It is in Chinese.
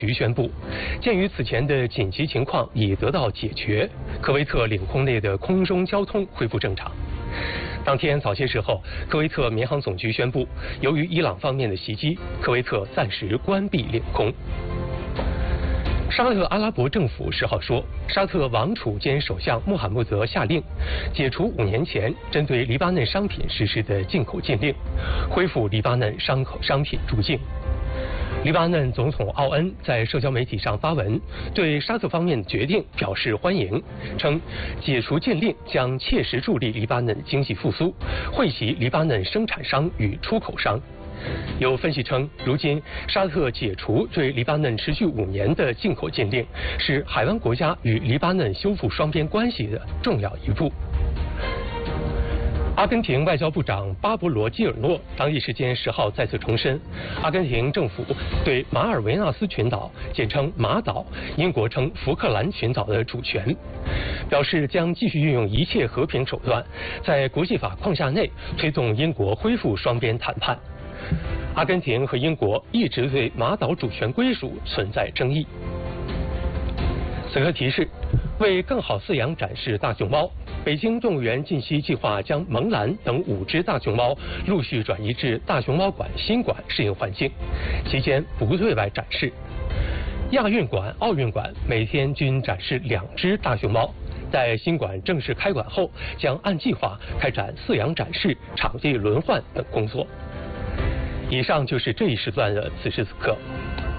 局宣布，鉴于此前的紧急情况已得到解决，科威特领空内的空中交通恢复正常。当天早些时候，科威特民航总局宣布，由于伊朗方面的袭击，科威特暂时关闭领空。沙特阿拉伯政府10号说，沙特王储兼首相穆罕默德下令解除5年前针对黎巴嫩商品实施的进口禁令，恢复黎巴嫩商品入境。黎巴嫩总统奥恩在社交媒体上发文，对沙特方面的决定表示欢迎，称解除禁令将切实助力黎巴嫩经济复苏，惠及黎巴嫩生产商与出口商。有分析称，如今沙特解除对黎巴嫩持续5年的进口禁令，是海湾国家与黎巴嫩修复双边关系的重要一步。阿根廷外交部长巴勃罗·基尔诺当地时间10号再次重申，阿根廷政府对马尔维纳斯群岛（简称马岛）、英国称福克兰群岛的主权，表示将继续运用一切和平手段，在国际法框架内推动英国恢复双边谈判。阿根廷和英国一直对马岛主权归属存在争议。此刻提示：为更好饲养展示大熊猫，北京动物园近期计划将萌兰等5只大熊猫陆续转移至大熊猫馆新馆适应环境，期间不对外展示。亚运馆、奥运馆每天均展示2只大熊猫。在新馆正式开馆后，将按计划开展饲养展示、场地轮换等工作。以上就是这一时段的此时此刻。